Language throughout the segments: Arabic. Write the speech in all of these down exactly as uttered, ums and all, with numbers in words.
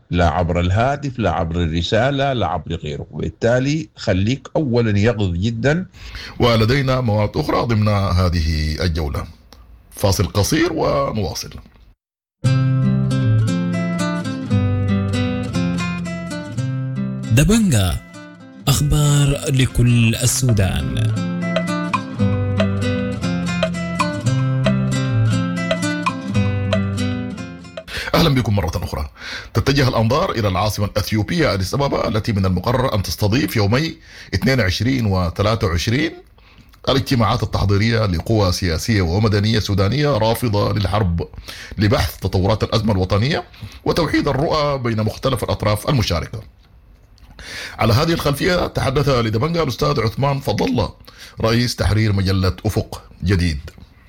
لا عبر الهاتف، لا عبر الرسالة، لا عبر غيره. وبالتالي خليك أولا يقظ جدا. ولدينا مواد أخرى ضمن هذه الجولة. فاصل قصير ونواصل. دبنجة، أخبار لكل السودان. أهلا بكم مرة أخرى. تتجه الأنظار إلى العاصمة الأثيوبية أديس أبابا، التي من المقرر أن تستضيف يومي اثنين وعشرين و ثلاثة وعشرين الاجتماعات التحضيرية لقوى سياسية ومدنية سودانية رافضة للحرب، لبحث تطورات الأزمة الوطنية وتوحيد الرؤى بين مختلف الأطراف المشاركة. على هذه الخلفية تحدث لدبنجة الأستاذ عثمان فضل الله، رئيس تحرير مجلة أفق جديد.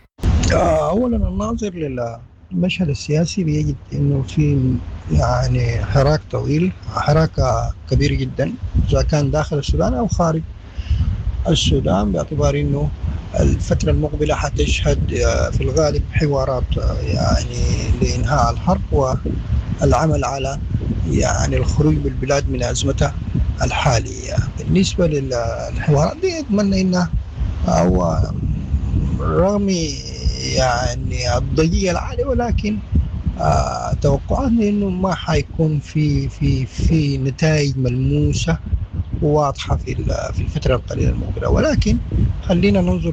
أولا الناظر للمشهد السياسي بيجد أنه في يعني حراك طويل، حراك كبير جدا، إذا كان داخل السودان أو خارج السودان، باعتبار أنه الفترة المقبلة حتشهد في الغالب حوارات يعني لإنهاء الحرب والعمل على يعني الخروج بالبلاد من أزمتها الحالية. بالنسبة للحوارات دي أتمنى أنها أو رغم يعني الضجيج العالي، ولكن آه توقعاتنا أنه ما حيكون في في في نتائج ملموسة واضحة في في الفترة القليلة المقبلة. ولكن خلينا ننظر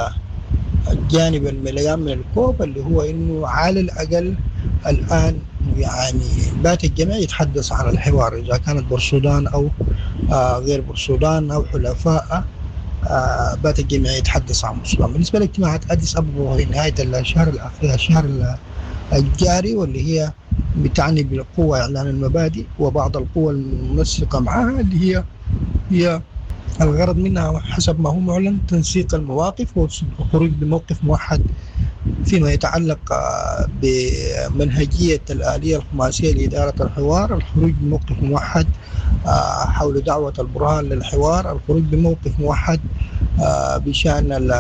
للجانب المليان من الكوب، اللي هو إنه على الأقل الآن يعني بات الجميع يتحدث عن الحوار، إذا كانت بورسودان أو آه غير بورسودان أو حلفاء، آه بات الجميع يتحدث عن بورسودان. بالنسبة لاجتماعات أديس أبابا في نهاية الشهر الأخير الشهر الجاري، واللي هي بتعني بالقوة إعلان المبادئ وبعض القوى المنسقة معها، اللي هي هي الغرض منها حسب ما هو معلن تنسيق المواقف والخروج بموقف موحد فيما يتعلق بمنهجية الآلية الخماسية لإدارة الحوار، الخروج بموقف موحد حول دعوة البرهان للحوار، الخروج بموقف موحد بشأن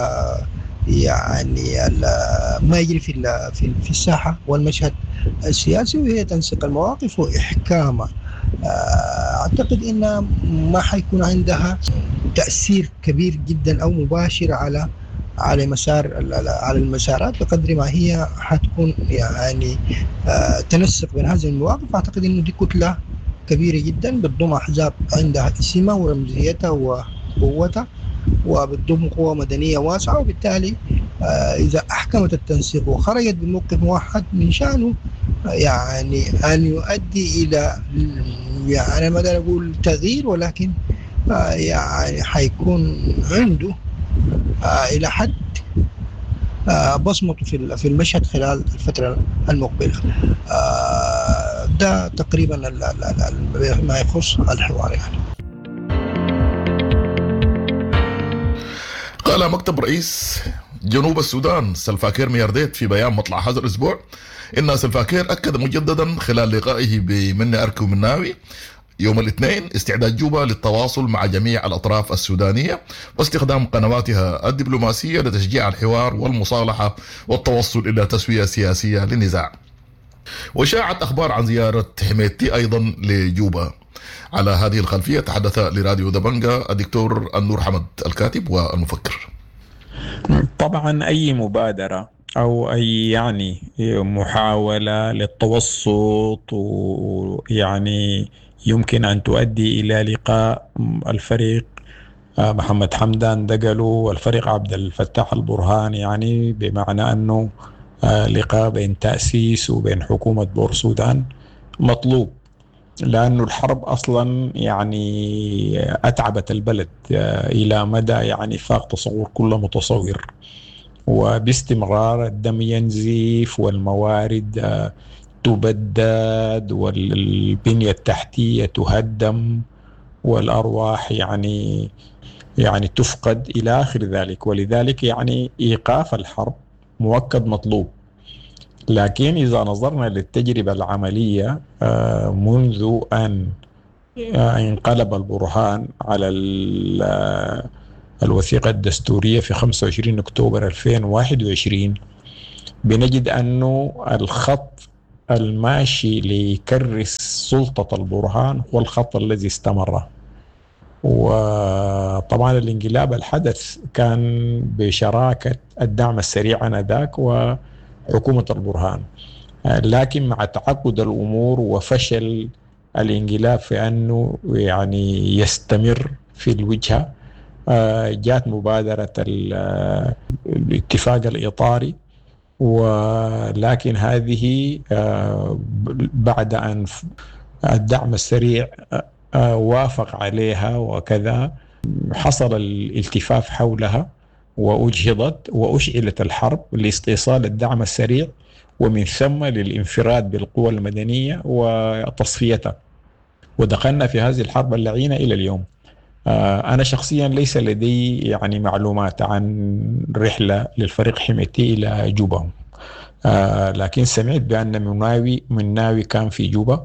يعني ما يجري في في الساحة والمشهد السياسي، وهي تنسيق المواقف وإحكامها. أعتقد إن ما حيكون عندها تأثير كبير جدا أو مباشر على على مسار على المسارات، بقدر ما هي حتكون يعني تنسق بين هذه المواقف. أعتقد إنه دي كتلة كبيرة جدا بتضم أحزاب عندها اسمها ورمزيتها وقوتها، وبتضم قوة مدنية واسعة، وبالتالي إذا أحكمت التنسيق وخرجت بموقف موحد من شأنه يعني أن يؤدي إلى يعني ما أقول تغيير، ولكن يعني حيكون عنده إلى حد بصمته في في المشهد خلال الفترة المقبلة. ده تقريبا ما يخص الحوار. يعني قال مكتب رئيس جنوب السودان سلفاكير ميارديت في بيان مطلع هذا الأسبوع إن سلفاكير أكد مجددا خلال لقائه بمني أركي ومناوي يوم الاثنين استعداد جوبا للتواصل مع جميع الأطراف السودانية واستخدام قنواتها الدبلوماسية لتشجيع الحوار والمصالحة والتوصل إلى تسوية سياسية للنزاع. وشاعت أخبار عن زيارة حميتي أيضا لجوبا. على هذه الخلفية تحدث لراديو دبنجة الدكتور النور حمد الكاتب والمفكر. طبعا أي مبادرة أو أي يعني محاولة للتوسط ويعني يمكن أن تؤدي إلى لقاء الفريق محمد حمدان دقلو والفريق عبد الفتاح البرهان، يعني بمعنى أنه لقاء بين تأسيس وبين حكومة بورسودان مطلوب، لأنه الحرب أصلا يعني أتعبت البلد إلى مدى يعني فاق تصور كل متصور، وباستمرار الدم ينزف والموارد تبدد والبنية التحتية تهدم والأرواح يعني يعني تفقد إلى آخر ذلك. ولذلك يعني إيقاف الحرب مؤكد مطلوب. لكن إذا نظرنا للتجربة العملية منذ أن انقلب البرهان على الوثيقة الدستورية في خمسة وعشرين أكتوبر ألفين وواحد وعشرين، بنجد أنه الخط الماشي ليكرس سلطة البرهان هو الخط الذي استمر. وطبعا الانقلاب الحدث كان بشراكة الدعم السريع آنذاك وحكومة البرهان، لكن مع تعقد الأمور وفشل الانقلاب في أنه يعني يستمر في الوجهة، جاءت مبادرة الاتفاق الإطاري، ولكن هذه بعد أن الدعم السريع وافق عليها وكذا حصل الالتفاف حولها وأجهضت وأشعلت الحرب لاستئصال الدعم السريع، ومن ثم للانفراد بالقوى المدنية وتصفيتها، ودخلنا في هذه الحرب اللعينة إلى اليوم. أنا شخصيا ليس لدي يعني معلومات عن رحلة للفريق حميتي إلى جوبا، لكن سمعت بأن مناوي مناوي كان في جوبا،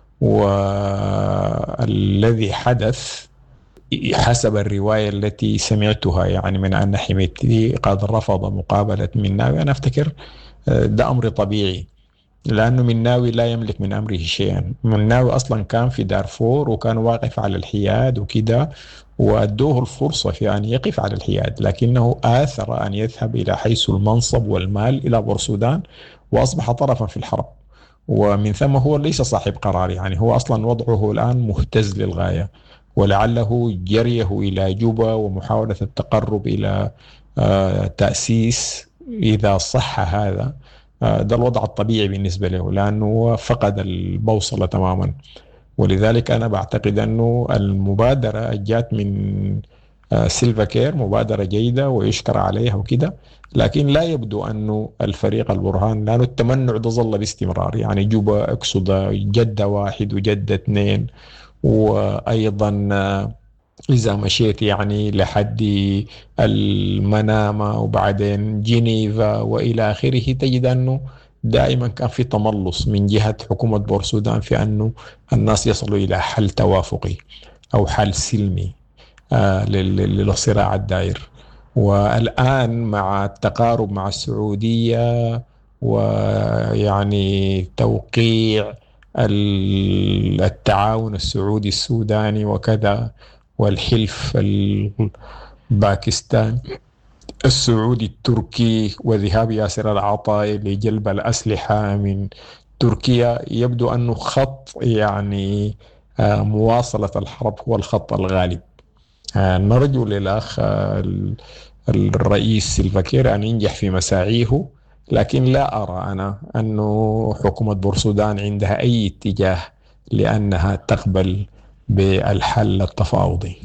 والذي حدث حسب الرواية التي سمعتها يعني من أن حميتي قد رفض مقابلة مناوي. أنا أفتكر ده أمر طبيعي، لأنه مناوي لا يملك من أمره شيئا. مناوي أصلا كان في دارفور وكان واقف على الحياد وكده، وأدوه الفرصة في أن يقف على الحياد، لكنه آثر أن يذهب إلى حيث المنصب والمال إلى بورسودان، وأصبح طرفا في الحرب، ومن ثم هو ليس صاحب قرار. يعني هو أصلا وضعه الآن مهتز للغاية، ولعله جريه إلى جوبا ومحاولة التقرب إلى تأسيس إذا صح هذا، ده الوضع الطبيعي بالنسبة له، لأنه فقد البوصلة تماما. ولذلك أنا بعتقد أنه المبادرة جات من سيلفا كير مبادرة جيدة ويشكر عليها وكده، لكن لا يبدو أنه الفريق البرهان، لأنه التمنع ده ظل باستمرار. يعني جوبا أكسودا جدة واحد وجدة اثنين، وأيضا إذا مشيت يعني لحد المنامة وبعدين جنيفا وإلى آخره، تجد أنه دائما كان في تملص من جهة حكومة بورسودان في أنه الناس يصلوا إلى حل توافقي أو حل سلمي آه للصراع الدائر. والآن مع التقارب مع السعودية ويعني توقيع التعاون السعودي السوداني وكذا، والحلف الباكستان السعودي التركي وذهاب ياسر العطاء لجلب الأسلحة من تركيا، يبدو أنه خط يعني مواصلة الحرب هو الخط الغالب. نرجو للأخ الرئيس سيلفا كير أن ينجح في مساعيه، لكن لا أرى أنا أنه حكومة بورسودان عندها أي اتجاه لأنها تقبل بالحل التفاوضي.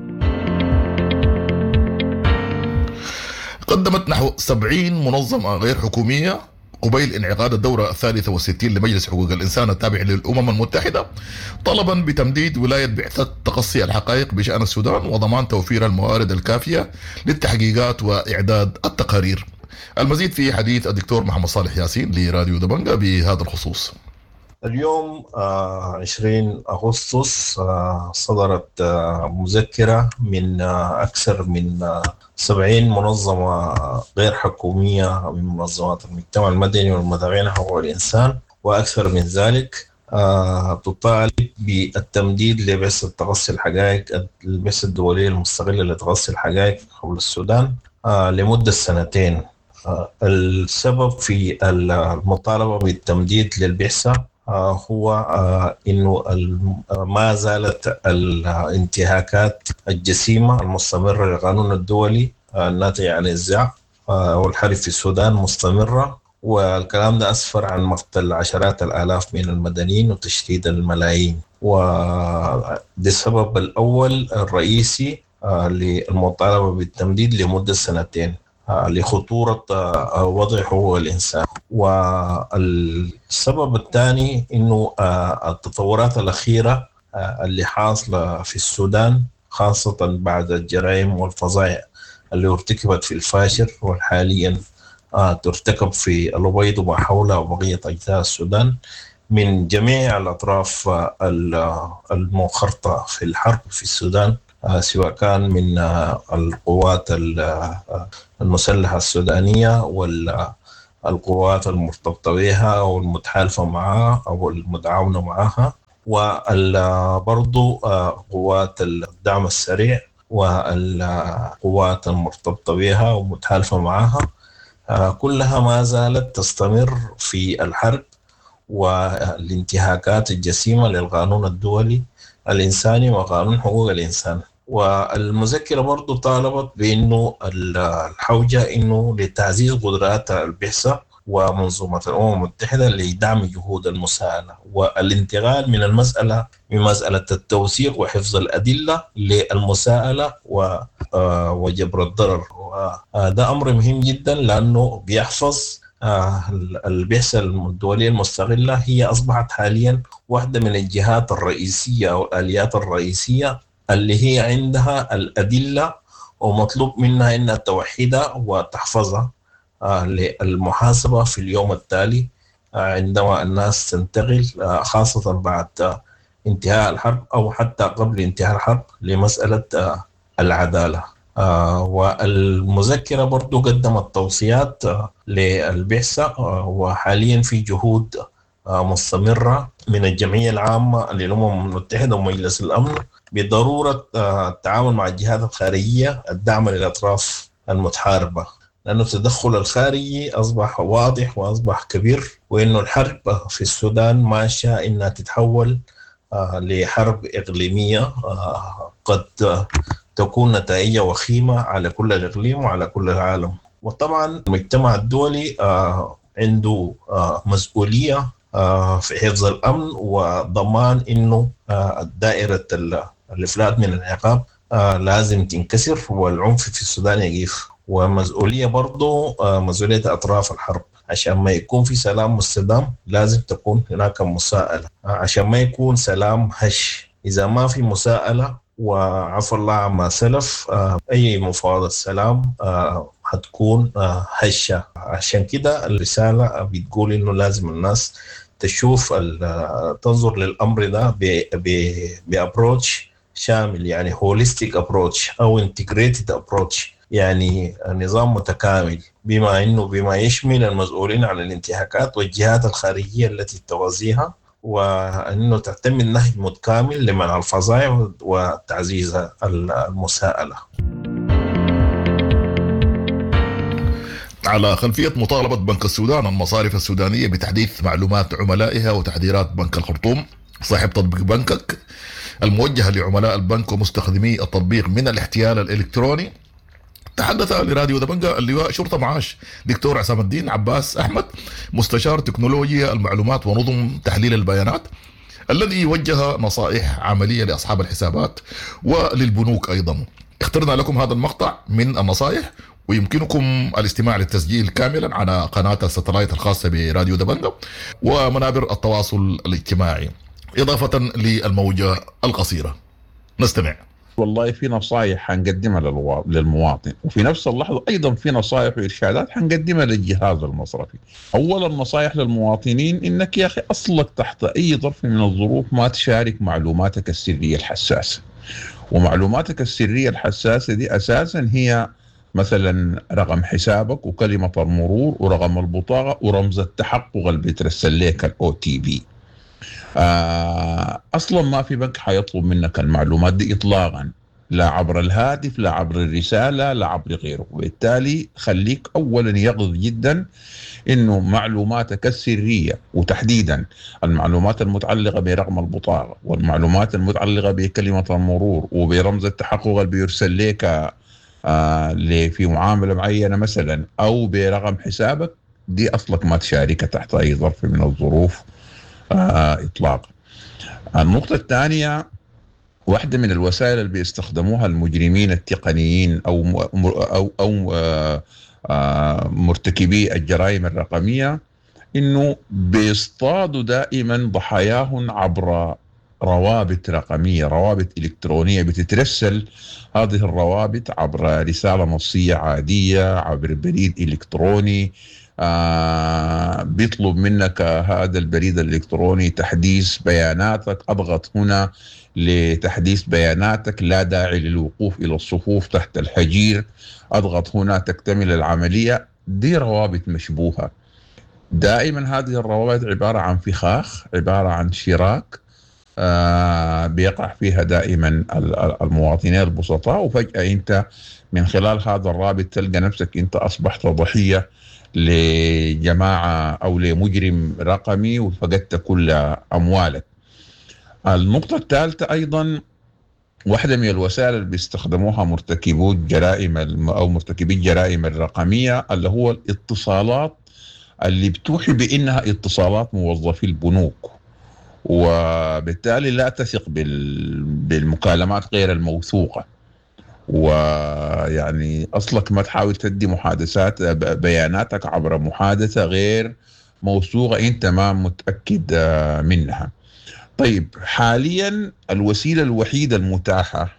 قدمت نحو سبعين منظمة غير حكومية قبيل انعقاد الدورة الثالثة والستين لمجلس حقوق الإنسان التابع للأمم المتحدة طلبا بتمديد ولاية بعثة تقصي الحقائق بشأن السودان وضمان توفير الموارد الكافية للتحقيقات وإعداد التقارير. المزيد في حديث الدكتور محمد صالح ياسين لراديو دبنجة بهذا الخصوص. اليوم عشرين أغسطس صدرت مذكرة من أكثر من سبعين منظمة غير حكومية من منظمات المجتمع المدني والمدافعين حقوق الإنسان، وأكثر من ذلك تطالب بالتمديد لبعثة تقصي الحقائق، البعثة الدولية المستقلة لتقصي الحقائق حول السودان لمدة سنتين. السبب في المطالبة بالتمديد للبعثة هو إنه ما زالت الانتهاكات الجسيمة المستمرة للقانون الدولي الناتج عن النزاع والحرب في السودان مستمرة، والكلام ده أسفر عن مقتل عشرات الآلاف من المدنيين وتشتيت الملايين. وده السبب الأول الرئيسي للمطالبة بالتمديد لمدة سنتين لخطورة وضع حقوق الإنسان. والسبب الثاني إنه التطورات الأخيرة اللي حاصلة في السودان خاصة بعد الجرائم والفظائع اللي ارتكبت في الفاشر وحاليا ترتكب في الأبيض وما حولها وبقية أجزاء السودان من جميع الأطراف المنخرطة في الحرب في السودان، سواء كان من القوات المسلحة السودانية القوات المرتبطة بها أو المتحالفة معها أو المتعاونة معها، وبرضو قوات الدعم السريع والقوات المرتبطة بها ومتحالفة معها، كلها ما زالت تستمر في الحرب والانتهاكات الجسيمة للقانون الدولي الإنساني وقانون حقوق الإنسان. والمذكرة برضو طالبت بأنه الحوجة إنه لتعزيز قدرات البعثة ومنظومة الأمم المتحدة لدعم جهود المساءلة والانتقال من المسألة من مسألة التوثيق وحفظ الأدلة للمساءلة وجبر الضرر. وهذا أمر مهم جدا لأنه بيحفظ البعثة الدولية المستقلة. هي أصبحت حاليا واحدة من الجهات الرئيسية أو الآليات الرئيسية اللي هي عندها الأدلة ومطلوب منها أنها توحدها وتحفظها للمحاسبة في اليوم التالي عندما الناس تنتقل، خاصة بعد انتهاء الحرب أو حتى قبل انتهاء الحرب، لمسألة العدالة. والمذكرة برضو قدمت توصيات للبعثة، وحاليا في جهود مستمرة من الجمعية العامة للأمم المتحدة ومجلس الأمن بضرورة التعامل مع الجهات الخارجية الداعمة للأطراف المتحاربة، لأنه التدخل الخارجي أصبح واضح وأصبح كبير، وإنه الحرب في السودان ماشية إنها تتحول لحرب إقليمية قد تكون نتائجها وخيمة على كل الإقليم وعلى كل العالم. وطبعا المجتمع الدولي عنده مسؤولية في حفظ الأمن وضمان إنه دائرة الإفلات من العقاب لازم تنكسر والعنف في السودان يقف. ومسؤولية برضو مسؤولية أطراف الحرب، عشان ما يكون في سلام مستدام لازم تكون هناك مساءلة، عشان ما يكون سلام هش. إذا ما في مساءلة وعفى الله عما سلف أي مفاوضة سلام هتكون هشة. عشان كده الرسالة بتقول إنه لازم الناس تشوف تنظر للأمر ده بأبروتش شامل، يعني holistic approach أو integrated approach، يعني نظام متكامل بما إنه بما يشمل المسؤولين عن الانتهاكات والجهات الخارجية التي توازيها، وأنه تعتمد نهج متكامل لمنع الفظائع وتعزيز المساءلة. على خلفية مطالبة بنك السودان المصارف السودانية بتحديث معلومات عملائها وتحذيرات بنك الخرطوم صاحب تطبيق بنكك الموجهة لعملاء البنك ومستخدمي التطبيق من الاحتيال الإلكتروني، تحدث لراديو دبنجة اللواء شرطة معاش دكتور عصام الدين عباس أحمد مستشار تكنولوجيا المعلومات ونظم تحليل البيانات، الذي وجه نصائح عملية لأصحاب الحسابات وللبنوك أيضا. اخترنا لكم هذا المقطع من النصائح، ويمكنكم الاستماع للتسجيل كاملا على قناة الستلايت الخاصة براديو دبنجة ومنابر التواصل الاجتماعي، إضافة للموجة القصيرة. نستمع. والله في نصائح حنقدمها للمواطن، وفي نفس اللحظة أيضا في نصائح وإرشادات حنقدمها للجهاز المصرفي. أولا نصائح للمواطنين إنك يا أخي أصلك تحت أي ظرف من الظروف ما تشارك معلوماتك السرية الحساسة. ومعلوماتك السرية الحساسة دي أساسا هي مثلا رقم حسابك وكلمة المرور ورقم البطاقة ورمز التحقق اللي بيترسل لك الأو تي بي. آه أصلا ما في بنك حيطلب منك المعلومات دي إطلاقا، لا عبر الهاتف لا عبر الرسالة لا عبر غيره. وبالتالي خليك أولا يقظ جدا إنه معلوماتك السرية وتحديدا المعلومات المتعلقة برقم البطاقة والمعلومات المتعلقة بكلمة المرور وبرمز التحقق اللي بيرسل لك آه في معاملة معينة مثلا أو برقم حسابك، دي أصلك ما تشاركها تحت أي ظرف من الظروف آه إطلاقا. النقطة الثانية، واحدة من الوسائل اللي بيستخدموها المجرمين التقنيين أو أو أو آه آه مرتكبي الجرائم الرقمية، إنه بيصطادوا دائما ضحاياهم عبر روابط رقمية، روابط إلكترونية بتترسل. هذه الروابط عبر رسالة نصية عادية، عبر بريد إلكتروني. آه بيطلب منك هذا البريد الإلكتروني تحديث بياناتك، أضغط هنا لتحديث بياناتك، لا داعي للوقوف إلى الصفوف تحت الحجير، أضغط هنا تكتمل العملية. دي روابط مشبوهة دائما هذه الروابط عبارة عن فخاخ، عبارة عن شراك آه بيقع فيها دائما المواطنين البسطاء، وفجأة أنت من خلال هذا الرابط تلقى نفسك أنت أصبحت ضحية لجماعة أو لمجرم رقمي وفقدت كل أموالك. النقطة الثالثة أيضا، واحدة من الوسائل اللي بيستخدموها مرتكبو الجرائم أو مرتكبي الجرائم الرقمية اللي هو الاتصالات اللي بتوحي بأنها اتصالات موظفي البنوك، وبالتالي لا تثق بالمكالمات غير الموثوقة، ويعني أصلك ما تحاول تدي محادثات بياناتك عبر محادثة غير موثوقة أنت ما متأكد منها. طيب حاليا الوسيلة الوحيدة المتاحة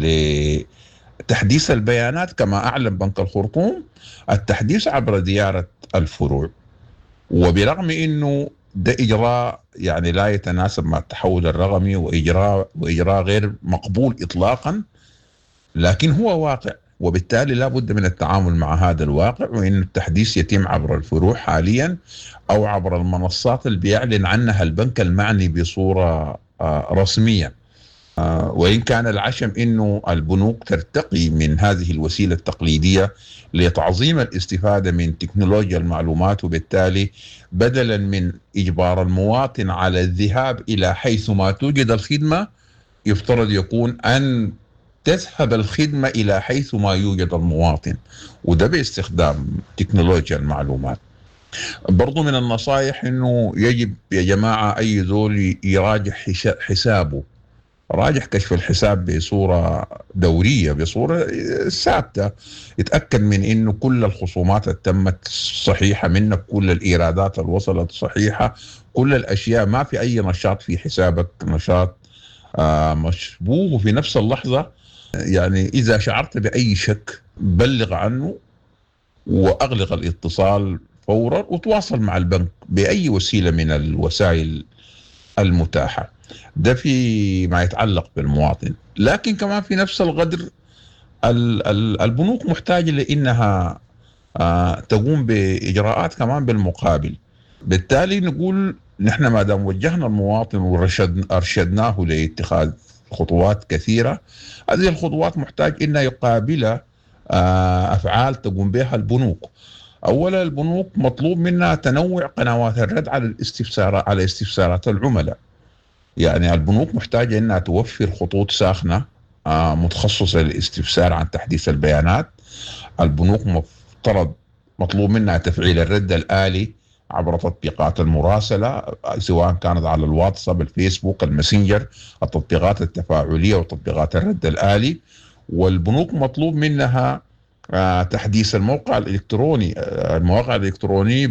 لتحديث البيانات كما أعلن بنك الخرطوم التحديث عبر زيارة الفروع، وبرغم أنه ده إجراء يعني لا يتناسب مع التحول الرقمي وإجراء, وإجراء غير مقبول إطلاقا، لكن هو واقع، وبالتالي لا بد من التعامل مع هذا الواقع، وإن التحديث يتم عبر الفروع حاليا أو عبر المنصات اللي بيعلن عنها البنك المعني بصورة رسمية. وإن كان العشم إنه البنوك ترتقي من هذه الوسيلة التقليدية لتعظيم الاستفادة من تكنولوجيا المعلومات، وبالتالي بدلا من إجبار المواطن على الذهاب إلى حيث ما توجد الخدمة، يفترض يكون أن تذهب الخدمة إلى حيث ما يوجد المواطن، وده باستخدام تكنولوجيا المعلومات. برضو من النصائح إنه يجب يا جماعة أي ذول يراجع حسابه، راجع كشف الحساب بصورة دورية بصورة ثابتة، يتأكد من إنه كل الخصومات التمت صحيحة منك، كل الإيرادات اللي وصلت صحيحة، كل الأشياء، ما في أي نشاط في حسابك نشاط آه مشبوه. وفي نفس اللحظة يعني إذا شعرت بأي شك بلغ عنه وأغلق الاتصال فورا، وتواصل مع البنك بأي وسيلة من الوسائل المتاحة. ده في ما يتعلق بالمواطن. لكن كمان في نفس القدر البنوك محتاجة لأنها تقوم بإجراءات كمان بالمقابل. بالتالي نقول نحن ما دام وجهنا المواطن وأرشدناه لاتخاذ خطوات كثيرة، هذه الخطوات محتاج إنها يقابلها أفعال تقوم بها البنوك. أولا البنوك مطلوب منها تنوع قنوات الرد على الاستفسارات على استفسارات العملاء. يعني البنوك محتاجة إنها توفر خطوط ساخنة متخصصة للاستفسار عن تحديث البيانات. البنوك مفترض مطلوب منها تفعيل الرد الآلي عبر تطبيقات المراسلة، سواء كانت على الواتساب، الفيسبوك، الماسنجر، التطبيقات التفاعلية وتطبيقات الرد الآلي. والبنوك مطلوب منها تحديث الموقع الإلكتروني المواقع الإلكترونية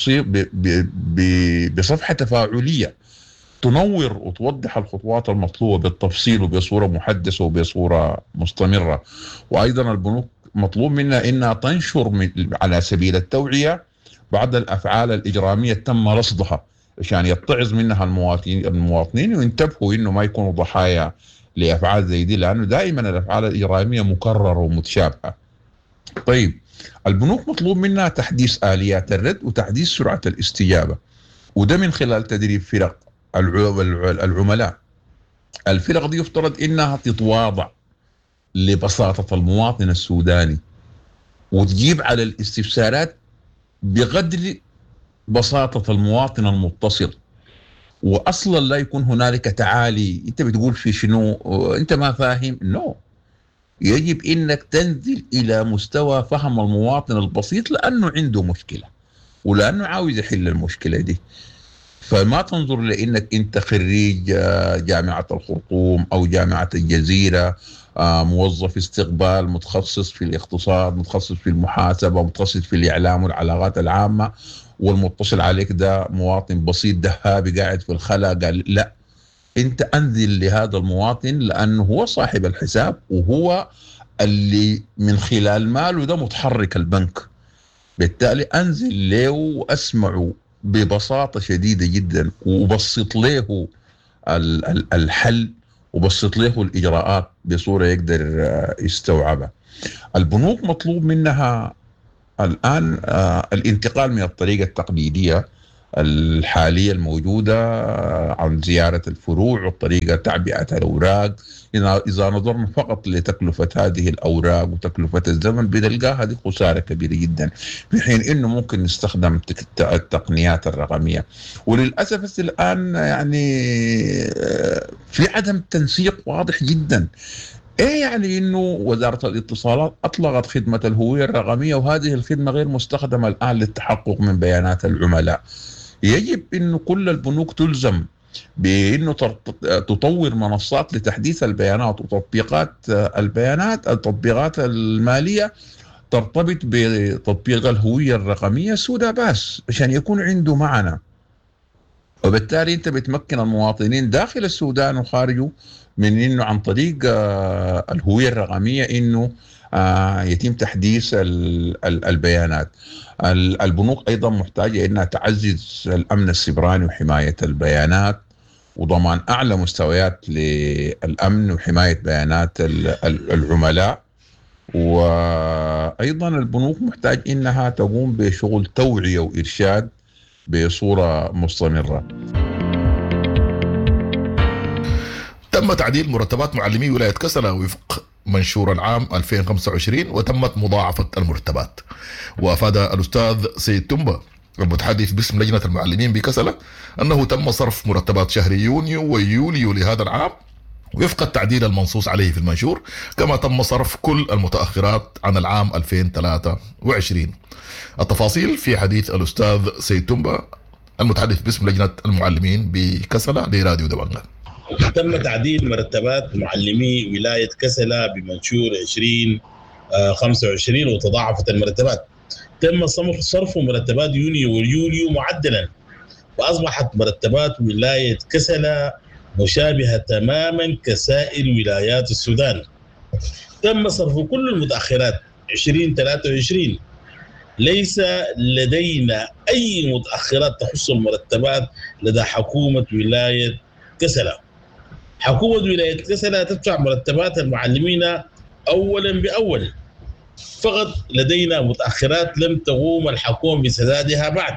بصفحة تفاعلية تنور وتوضح الخطوات المطلوبة بالتفصيل وبصورة محدثة وبصورة مستمرة. وأيضا البنوك مطلوب منها إنها تنشر من على سبيل التوعية بعض الأفعال الإجرامية تم رصدها عشان يتعظ منها المواطنين المواطنين وينتبهوا إنه ما يكونوا ضحايا لأفعال زي دي، لأنه دائما الأفعال الإجرامية مكررة ومتشابهة. طيب البنوك مطلوب منها تحديث آليات الرد وتحديث سرعة الاستجابة، وده من خلال تدريب فرق العملاء. الفرق دي يفترض إنها تتواضع لبساطة المواطن السوداني وتجيب على الاستفسارات بقدر بساطة المواطن المتصل، وأصلا لا يكون هنالك تعالي أنت بتقول في شنو أنت ما فاهم. نو، يجب إنك تنزل إلى مستوى فهم المواطن البسيط لأنه عنده مشكلة ولأنه عاوز يحل المشكلة دي. فما تنظر لأنك أنت خريج جامعة الخرطوم أو جامعة الجزيرة، موظف استقبال متخصص في الاقتصاد، متخصص في المحاسبة، متخصص في الإعلام والعلاقات العامة، والمتصل عليك ده مواطن بسيط دهابي قاعد في الخلا. قال لا، أنت أنزل لهذا المواطن لأنه هو صاحب الحساب وهو اللي من خلال ماله ده متحرك البنك. بالتالي أنزل له وأسمعه ببساطة شديدة جدا وبسط له الحل وبسط له الإجراءات بصورة يقدر يستوعبها. البنوك مطلوب منها الآن الانتقال من الطريقة التقليدية الحالية الموجودة عن زيارة الفروع وطريقة تعبئة الأوراق. إذا نظرنا فقط لتكلفة هذه الأوراق وتكلفة الزمن بنلقى هذه خسارة كبيرة جدا، في حين إنه ممكن نستخدم التقنيات الرقمية. وللأسف الآن يعني في عدم تنسيق واضح جدا. ايه يعني انه وزارة الاتصالات اطلقت خدمة الهوية الرقمية، وهذه الخدمة غير مستخدمة الان للتحقق من بيانات العملاء. يجب انه كل البنوك تلزم بانه تطور منصات لتحديث البيانات وتطبيقات البيانات التطبيقات المالية ترتبط بتطبيق الهوية الرقمية السوداء بس عشان يكون عنده معنى. وبالتالي انت بتمكن المواطنين داخل السودان وخارجه من انه عن طريق آه الهوية الرقمية انه آه يتم تحديث البيانات. البنوك ايضا محتاجة انها تعزز الامن السيبراني وحماية البيانات وضمان اعلى مستويات للامن وحماية بيانات العملاء. وايضا البنوك محتاج انها تقوم بشغل توعية وارشاد بصورة مستمرة. تم تعديل مرتبات معلمي ولاية كسلة وفق منشور العام ألفين وخمسة وعشرين، وتمت مضاعفة المرتبات. وأفاد الأستاذ سيد تنبا المتحدث باسم لجنة المعلمين بكسلة أنه تم صرف مرتبات شهر يونيو ويوليو لهذا العام وفق التعديل المنصوص عليه في المنشور، كما تم صرف كل المتأخرات عن العام ألفين وثلاثة وعشرين. التفاصيل في حديث الأستاذ سيد تنبا المتحدث باسم لجنة المعلمين بكسلة لراديو دبنجة. تم تعديل مرتبات معلمي ولاية كسلة بمنشور عشرين خمسة وعشرين وتضاعفت المرتبات. تم صرف مرتبات يونيو ويوليو معدلا، وأصبحت مرتبات ولاية كسلة مشابهة تماما كسائر ولايات السودان. تم صرف كل المتأخرات عشرين ثلاثة وعشرين. ليس لدينا أي متأخرات تخص المرتبات لدى حكومة ولاية كسلة. حكومة ولاية كسلة تدفع مرتبات المعلمين أولا بأول، فقط لدينا متأخرات لم تقوم الحكومة بسدادها بعد.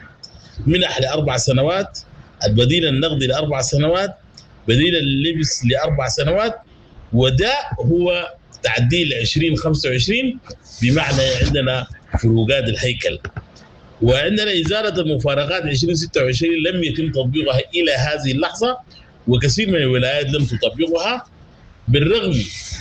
منح لأربع سنوات، البديل النقدي لأربع سنوات، بديل اللبس لأربع سنوات، وده هو تعديل عشرين خمسة وعشرين بمعنى عندنا فروقات الهيكل. وعندنا إزالة المفارقات عشرين ستة وعشرين لم يتم تطبيقها إلى هذه اللحظة، وكثير من الولايات لم تطبقها، بالرغم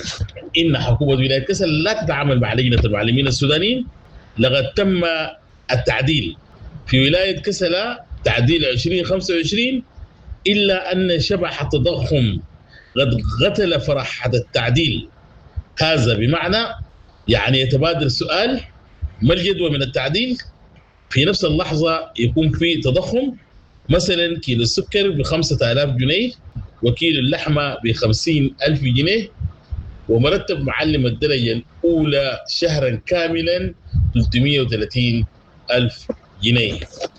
إن حكومة ولاية كسلة لا تتعامل مع لجنة المعلمين السودانيين. لقد تم التعديل في ولاية كسلة تعديل عشرين خمسة وعشرين، إلا أن شبح التضخم قد قتل فرح التعديل هذا. بمعنى يعني يتبادل السؤال ما الجدوى من التعديل؟ في نفس اللحظة يكون في تضخم، مثلا كيلو السكر بخمسة آلاف جنيه، وكيلو اللحمة بخمسين ألف جنيه، ومرتب معلم الدرجة الأولى شهرا كاملا ثلاثمئة وثلاثين ألف جنيه.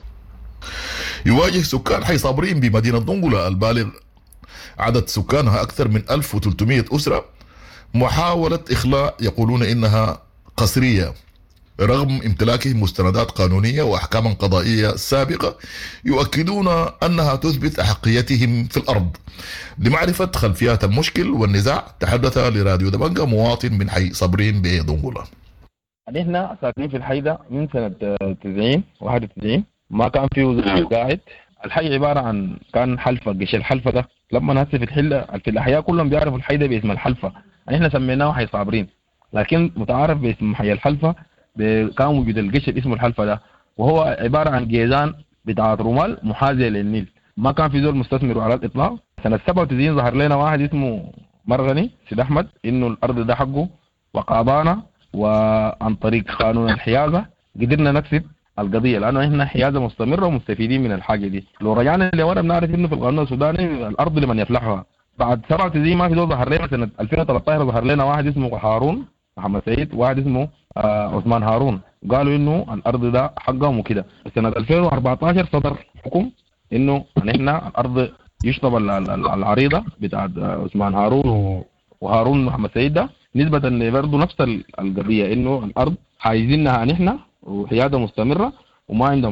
يواجه سكان حي صابرين بمدينة دنقلة البالغ عدد سكانها أكثر من ألف وثلاثمئة أسرة محاولة إخلاء يقولون إنها قسرية، رغم امتلاكهم مستندات قانونية وأحكاما قضائية سابقة يؤكدون أنها تثبت أحقيتهم في الأرض. لمعرفة خلفيات المشكل والنزاع تحدث لراديو دبنجة مواطن من حي صابرين بدنقلة. نحن ساكنين في الحي ده من سنة تسعين واحد وتسعين، ما كان فيه وزير قاعد. الحي عبارة عن كان حلفة، قش الحلفة ده لما هسه في الحلة في الأحياء كلهم بيعرفوا الحي ده باسم الحلفة، نحن سميناه حي صابرين، لكن متعارف باسم حي الحلفة. كان وجود القش اسمه الحلفة ده، وهو عبارة عن جيزان بتاعت رمال محاذية للنيل، ما كان في زول مستثمر على الإطلاق. سنة سبعة وتسعين ظهر لنا واحد اسمه مرغني سيد أحمد إنه الأرض ده حقه وقاضانا، وعن طريق قانون الحيازة قدرنا نكسب القضية، لأنه إحنا حيازة مستمرة ومستفيدين من الحاجة دي. لو رجعنا لورا بنعرف إنه في القانون السوداني الأرض لمن يفلحها. بعد سبعة وتسعين ما في زول ظهر لنا. سنة ألفين وثلاثة عشر ظهر لنا واحد اسمه هارون محمد سيد، واحد اسمه آه عثمان هارون، قالوا إنه الأرض ده حقهم وكده. سنة ألفين وأربعة عشر صدر حكم إنه نحن الأرض يشطب العريضة بتاعت عثمان هارون وهارون محمد سيد ده، نسبة برضه نفس القضية إنه الأرض حايزينها نحن وحيادة مستمرة وما عندهم حق.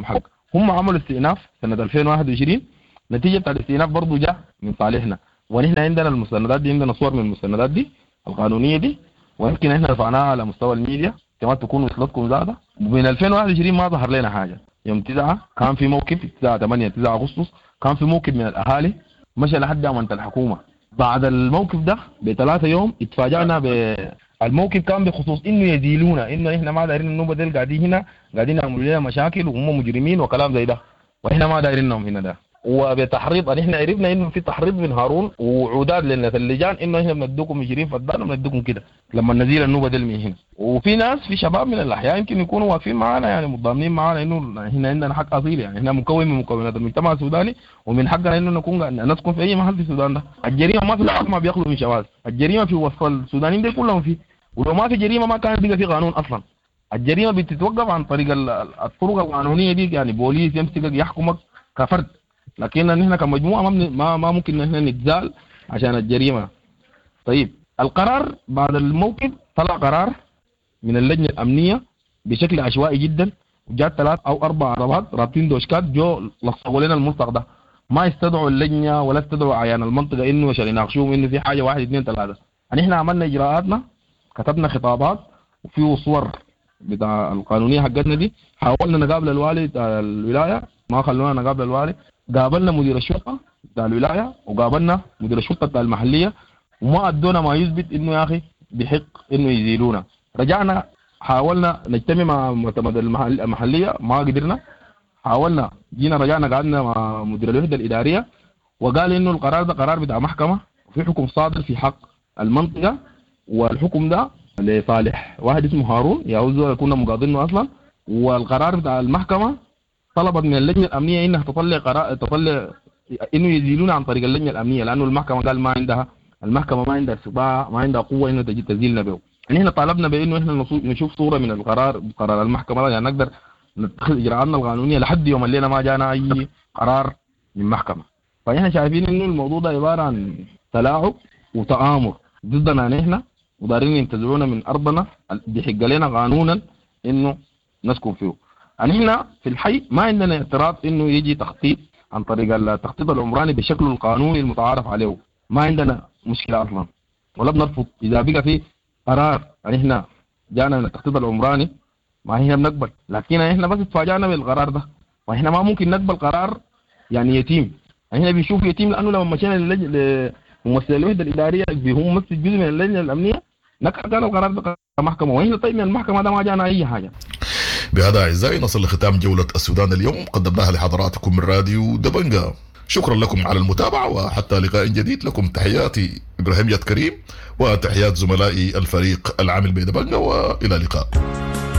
هم عملوا استئناف سنه ألفين وواحد وعشرين، نتيجه الاستئناف برضه جاء من صالحنا، ونحن عندنا المستندات دي، عندنا صور من المستندات دي القانونيه دي، ويمكن احنا رفعناها على مستوى الميديا كما تكون وصلتكم زاده. ومن ألفين وواحد وعشرين ما ظهر لنا حاجه. يوم تسعة كان في موكب، تسعة ثمانية تسعة اغسطس كان في موكب من الاهالي مشى لحد امانه الحكومه. بعد الموقف ده بثلاثه يوم اتفاجئنا بالموقف كان بخصوص انه يزيلونا، انه احنا ما دايرين النوبه ديل قاعدين هنا قاعدين يعملوا لنا مشاكل وهم مجرمين وكلام زي ده، واحنا ما دايرينهم هنا ده. وبتحريض احنا عرفنا انه في تحريض من هارون وعودات للناس اللجان انه احنا بندوكم عشرين فدان وبندوكم كده لما نزيل النوبه ديل من هنا. وفي ناس في شباب من الاحياء يمكن يكونوا واقفين معانا يعني متضامنين معانا انه هنا عندنا حق اصيل، يعني احنا مكون من مكونات المجتمع السوداني ومن حقنا انه نكون نسكن في اي محل في السودان ده. الجريمه ما في ما بيخلوا من شواذ، الجريمه في وسط السودانيين دي كلهم فيه، ولو ما في جريمه ما كان بيبقى في قانون اصلا. الجريمه بتتوقف عن طريق الطرق القانونيه دي، يعني بوليس يمسكك يحكمك كفرد، لكن نحن كمجموعه ما ما ممكن نحن نتزال عشان الجريمه. طيب القرار بعد الموقف طلع قرار من اللجنه الامنيه بشكل عشوائي جدا، وجات ثلاث او اربع عربات رابطين دوشكات جو لصقوا لنا الملصق ده، ما يستدعوا اللجنه ولا استدعوا عيان المنطقه انه عشان يناقشوهم انه في حاجه واحد اثنين ثلاثه. يعني احنا عملنا اجراءاتنا، كتبنا خطابات وفيه صور بتاع القانونيه حقتنا دي، حاولنا نقابل الوالي بتاع الولايه ما خلونا نقابل الوالي، قابلنا مدير الشرطه بتاع الولايه وقابلنا مدير الشرطه بتاع المحليه وما ادونا ما يثبت انه يا اخي بحق انه يزيلونا. رجعنا حاولنا نجتمع مع معتمد المحليه ما قدرنا، حاولنا جينا رجعنا قعدنا مع مدير الوحده الاداريه وقال انه القرار ده قرار بتاع محكمه وفي حكم صادر في حق المنطقه، والحكم ده لصالح واحد اسمه هارون يعوزه كنا مقاضينه اصلا، والقرار بتاع المحكمه طلبت من اللجنه الامنيه انها تطلع قرار تطلع انه يزيلونا عن طريق اللجنه الامنيه، لانه المحكمه قال ما عندها المحكمه ما عندها استطاعه ما عندها قوه انه تجي تزيلنا به. يعني احنا طالبنا بانه احنا نشوف صوره من القرار قرار المحكمه يعني نقدر نتخذ اجراءاتنا القانونيه لحد يوم الليله ما جانا اي قرار من محكمه. فاحنا شايفين انه الموضوع ده عباره عن تلاعب وتآمر ضدنا نحن ودارين ينتزعونا من ارضنا بحق لنا قانونا انه نسكن فيه. يعني احنا في الحي ما عندنا اعتراض انه يجي تخطيط عن طريق التخطيط العمراني بشكله القانوني المتعارف عليه، ما عندنا مشكله اصلا ولا بنرفض اذا بقى في قرار. يعني احنا جانا من التخطيط العمراني ما هي بنقبل، لكن احنا بس اتفاجئنا بالقرار ده، واحنا ما ممكن نقبل قرار يعني يتيم. يعني احنا بنشوف يتيم لانه لما مشينا لممثل الوحده الاداريه هم ممثل جزء من اللجنه الامنيه نكر قال القرار ده محكمه، واحنا طيب من المحكمه ده ما جانا اي حاجه. بهذا أعزائي نصل لختام جولة السودان اليوم قدمناها لحضراتكم من راديو دبنجا. شكرا لكم على المتابعة وحتى لقاء جديد. لكم تحياتي إبراهيم ياد كريم وتحيات زملائي الفريق العامل بدبنجا، وإلى اللقاء.